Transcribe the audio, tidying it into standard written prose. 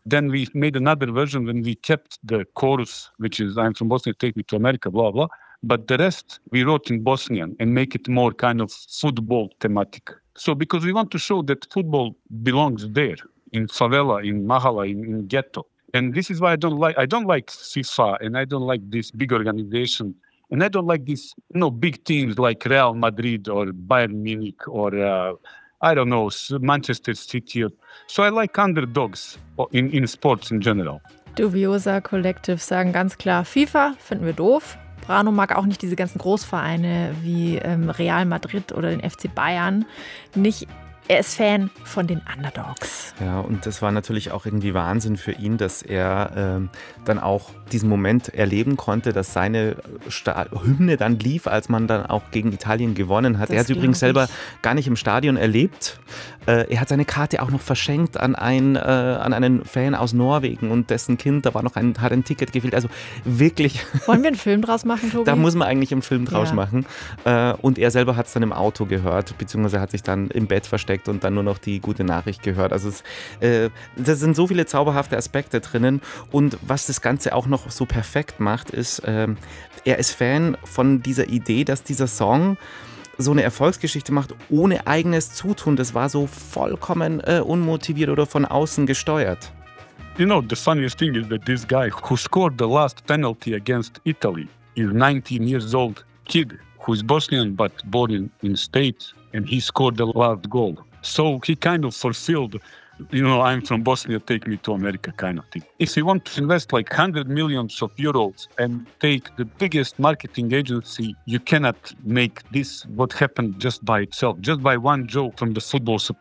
Then we made another version when we kept the chorus, which is I'm from Bosnia, take me to America, blah, blah. But the rest we wrote in Bosnian and make it more kind of football thematic. So because we want to show that football belongs there, in favela, in mahala, in ghetto. And this is why I don't like FIFA, and I don't like this big organization. And I don't like these, big teams like Real Madrid or Bayern Munich or Manchester City. So I like underdogs in sports in general. Dubiosa Collective sagen ganz klar, FIFA finden wir doof. Brano mag auch nicht diese ganzen Großvereine wie Real Madrid oder den FC Bayern. Er ist Fan von den Underdogs. Ja, und das war natürlich auch irgendwie Wahnsinn für ihn, dass er dann auch diesen Moment erleben konnte, dass seine Hymne dann lief, als man dann auch gegen Italien gewonnen hat. Er hat es übrigens selber gar nicht im Stadion erlebt. Er hat seine Karte auch noch verschenkt an einen Fan aus Norwegen und dessen Kind, hat ein Ticket gefehlt. Also wirklich. Wollen wir einen Film draus machen, Tobi? Da muss man eigentlich einen Film draus machen. Und er selber hat es dann im Auto gehört, beziehungsweise hat sich dann im Bett versteckt und dann nur noch die gute Nachricht gehört. Also da sind so viele zauberhafte Aspekte drinnen. Und was das Ganze auch noch so perfekt macht, ist, er ist Fan von dieser Idee, dass dieser Song so eine Erfolgsgeschichte macht, ohne eigenes Zutun. Das war so vollkommen unmotiviert oder von außen gesteuert. The funniest thing is that this guy who scored the last penalty against Italy is a 19 years old kid who is Bosnian but born in States, and he scored the last goal. So he kind of fulfilled, I'm from Bosnia, take me to America kind of thing. If you want to invest like 100 millions of euros and take the biggest marketing agency, you cannot make this what happened just by itself, just by one joke from the football